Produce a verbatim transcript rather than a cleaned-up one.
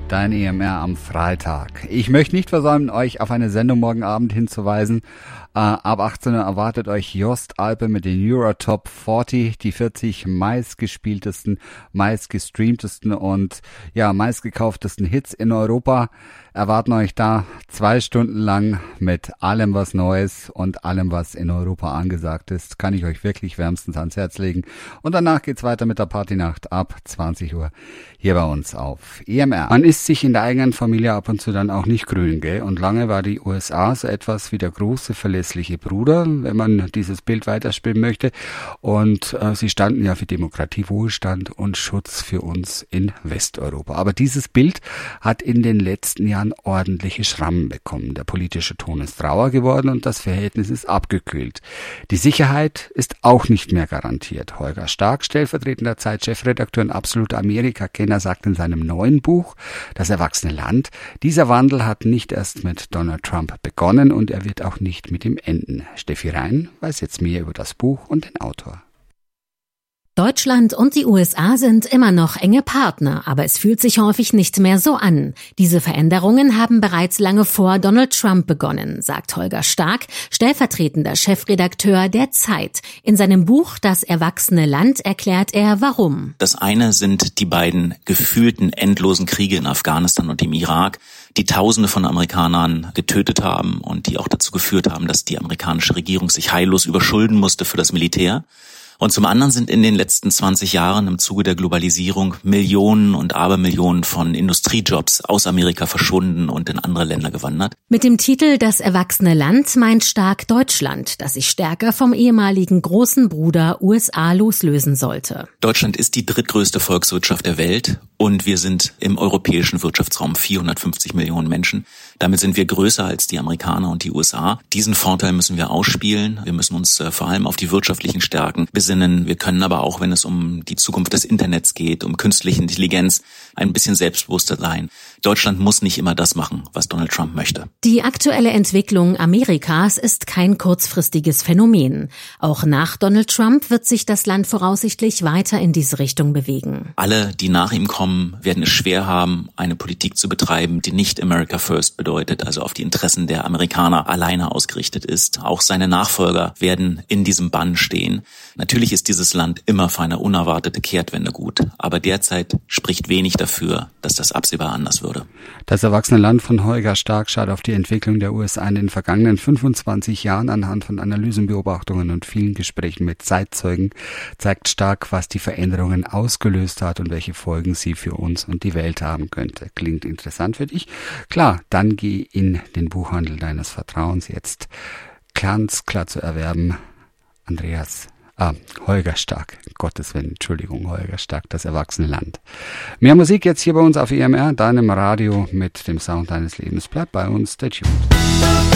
Dein E M R am Freitag. Ich möchte nicht versäumen, euch auf eine Sendung morgen Abend hinzuweisen. Äh, ab achtzehn Uhr erwartet euch Jost Alpe mit den Eurotop vierzig, die vierzig meistgespieltesten, meistgestreamtesten und ja meistgekauftesten Hits in Europa. Erwarten euch da zwei Stunden lang mit allem, was Neues und allem, was in Europa angesagt ist. Kann ich euch wirklich wärmstens ans Herz legen. Und danach geht's weiter mit der Partynacht ab zwanzig Uhr hier bei uns auf E M R. Man ist sich in der eigenen Familie ab und zu dann auch nicht grün, gell? Und lange war die U S A so etwas wie der große, verlässliche Bruder, wenn man dieses Bild weiterspielen möchte. Und äh, sie standen ja für Demokratie, Wohlstand und Schutz für uns in Westeuropa. Aber dieses Bild hat in den letzten Jahren ordentliche Schrammen bekommen. Der politische Ton ist rauer geworden und das Verhältnis ist abgekühlt. Die Sicherheit ist auch nicht mehr garantiert. Holger Stark, stellvertretender Zeit-Chefredakteur und absoluter Amerika-Kenner, sagt in seinem neuen Buch Das erwachsene Land, dieser Wandel hat nicht erst mit Donald Trump begonnen und er wird auch nicht mit ihm enden. Steffi Rein weiß jetzt mehr über das Buch und den Autor. Deutschland und die U S A sind immer noch enge Partner, aber es fühlt sich häufig nicht mehr so an. Diese Veränderungen haben bereits lange vor Donald Trump begonnen, sagt Holger Stark, stellvertretender Chefredakteur der Zeit. In seinem Buch Das erwachsene Land erklärt er, warum. Das eine sind die beiden gefühlten endlosen Kriege in Afghanistan und im Irak, die Tausende von Amerikanern getötet haben und die auch dazu geführt haben, dass die amerikanische Regierung sich heillos überschulden musste für das Militär. Und zum anderen sind in den letzten zwanzig Jahren im Zuge der Globalisierung Millionen und Abermillionen von Industriejobs aus Amerika verschwunden und in andere Länder gewandert. Mit dem Titel Das erwachsene Land meint Stark Deutschland, das sich stärker vom ehemaligen großen Bruder U S A loslösen sollte. Deutschland ist die drittgrößte Volkswirtschaft der Welt und wir sind im europäischen Wirtschaftsraum vierhundertfünfzig Millionen Menschen. Damit sind wir größer als die Amerikaner und die U S A. Diesen Vorteil müssen wir ausspielen. Wir müssen uns äh, vor allem auf die wirtschaftlichen Stärken besinnen. Wir können aber auch, wenn es um die Zukunft des Internets geht, um künstliche Intelligenz, ein bisschen selbstbewusster sein. Deutschland muss nicht immer das machen, was Donald Trump möchte. Die aktuelle Entwicklung Amerikas ist kein kurzfristiges Phänomen. Auch nach Donald Trump wird sich das Land voraussichtlich weiter in diese Richtung bewegen. Alle, die nach ihm kommen, werden es schwer haben, eine Politik zu betreiben, die nicht America First bedeutet, also auf die Interessen der Amerikaner alleine ausgerichtet ist. Auch seine Nachfolger werden in diesem Bann stehen. Natürlich ist dieses Land immer für eine unerwartete Kehrtwende gut, aber derzeit spricht wenig dafür, dass das absehbar anders würde. Das erwachsene Land von Holger Stark schaut auf die Entwicklung der U S A in den vergangenen fünfundzwanzig Jahren anhand von Analysen, Beobachtungen und vielen Gesprächen mit Zeitzeugen, zeigt Stark, was die Veränderungen ausgelöst hat und welche Folgen sie für uns und die Welt haben könnte. Klingt interessant für dich? Klar, dann geh in den Buchhandel deines Vertrauens jetzt ganz klar zu erwerben. Andreas Ah, Holger Stark, Gottes Willen, Entschuldigung, Holger Stark, das erwachsene Land. Mehr Musik jetzt hier bei uns auf E M R, deinem Radio mit dem Sound deines Lebens. Bleib bei uns, stay tuned.